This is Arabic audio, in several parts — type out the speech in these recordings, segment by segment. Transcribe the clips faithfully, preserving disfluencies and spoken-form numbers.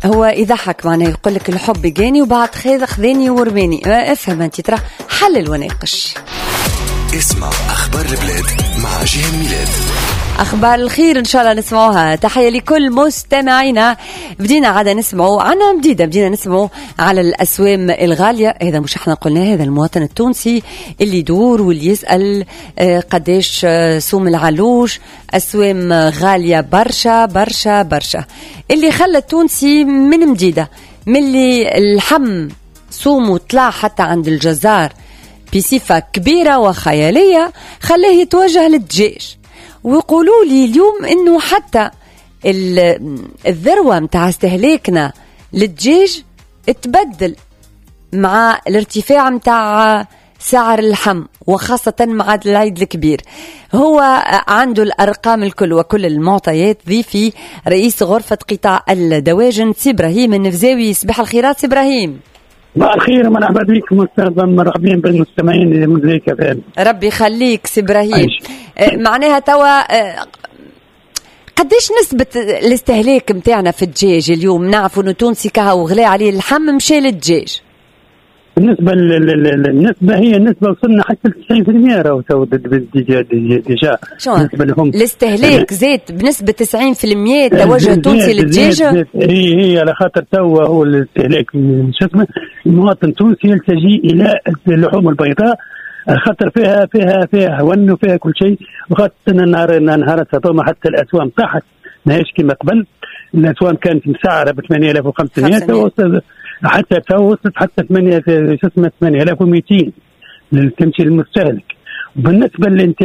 هو يضحك معناه يقول لك الحب جاني وبعد خذ خذاني ورماني. افهم انت ترى حلل وناقش. اسمع أخبار البلاد مع جيهان ميلاد. أخبار الخير إن شاء الله نسمعوها. تحية لكل مستمعينا. بدينا عادة نسمعوا عنا جديدة، بدينا نسمعوا على الأسوام الغالية. هذا مش احنا قلنا، هذا المواطن التونسي اللي يدور واللي يسأل قديش سوم العلوش. أسوام غالية برشا برشا برشا، اللي خلى التونسي من مديدة من اللي الحم سومه طلع حتى عند الجزار بصفة كبيرة وخيالية، خلاه يتوجه للدجاج. ويقولوا لي اليوم انه حتى الذروة متاع استهلاكنا للدجاج اتبدل مع الارتفاع متاع سعر اللحم، وخاصة مع العيد الكبير. هو عنده الأرقام الكل وكل المعطيات. ضيفي رئيس غرفة قطاع الدواجن سي إبراهيم النفزاوي. صباح الخيرات سي إبراهيم. صباح الخير، مرحبا بك مستمعين، مرحبين بالمستمعين اللي مزيكا فهم. ربي يخليك سي إبراهيم. آه معناها توا آه قديش نسبة الاستهلاك متاعنا في الدجاج اليوم؟ نعرف انه تونسي كها وغلى عليه اللحم مشى للدجاج. بالنسبة للنسبة هي النسبة وصلنا حتى تسعين بالمئة راهو تو بالدجاج ديجا. شو الاستهلاك زاد بنسبة تسعين بالمئة توجه تونسي للدجاج؟ هي هي على خاطر تو هو الاستهلاك شو اسمه المواطن التونسي يلتجي الى اللحوم البيضاء، خاطر فيها فيها فيها هون وفيها كل شيء. وخاطر نهار نهارات هذوما حتى الاسوام طاحت ماهيش كما قبل. الاسوام كانت مسعره ب ثمانية آلاف وخمسمئة حتى تو وصلت حتى ثمانية شو اسمه ثمانية آلاف ومئتين تمشي للمستهلك. وبالنسبه لانت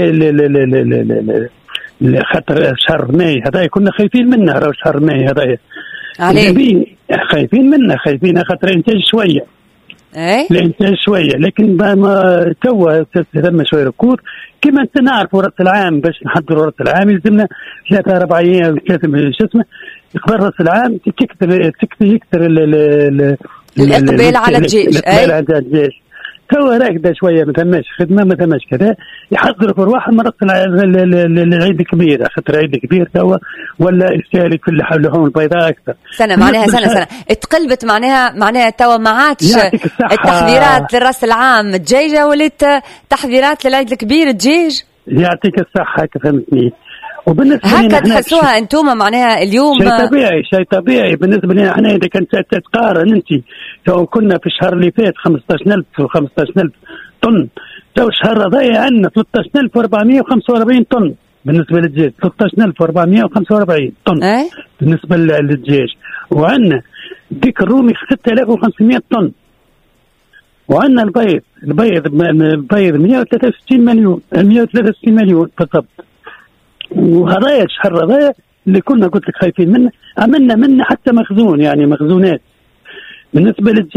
خاطر شهر ماي هذا كنا خايفين منه، راه شهر ماي هذا عليه خايفين منه خايفين خاطر انتاج شويه ايه الانتاج شويه، لكن ما تو ثم شويه ركود. كما انت نعرف راس العام باش نحضروا راس العام يلزمنا ثلاثه اربع ايام ثلاثه شو اسمه قبل راس العام تكثر تكثر يكثر الاقبال على الدجاج. الاقبال على الدجاج تو راكده شويه ما ثماش خدمه ما ثماش كذا. يحضروا في رواحهم راس العيد الكبير، خاطر العيد الكبير تو ولا يستهلك في اللحوم البيضاء اكثر. سنه معناها سنه سنه اتقلبت معناها معناها تو ما عادش التحضيرات لراس العام الدجاجه ولات تحضيرات للعيد الكبير الدجاج. يعطيك الصحه فهمتني. وبالنسبه هكا تحسوها انتم معناها اليوم شيء طبيعي شيء طبيعي بالنسبه لنا احنا. اذا كنت تقارن انت تو كنا في الشهر اللي فات خمسطاش ألف وخمسطاش ألف طن، تو الشهر هذا عندنا ثلاثة عشر ألف وأربعمئة وخمسة وأربعين طن بالنسبه للدجاج. ثلاثة عشر ألف وأربعمئة وخمسة وأربعين طن أي؟ بالنسبه للدجاج. وعندنا ديك الرومي ستة آلاف وخمسمئة طن. وعندنا البيض البيض البيض مئة وثلاثة وستين مليون مئة وثلاثة وستين مليون بالضبط. وهذايا الشهر هذايا اللي كنا قلت لك خايفين منه عملنا منه حتى مخزون، يعني مخزونات بالنسبه للدجاج.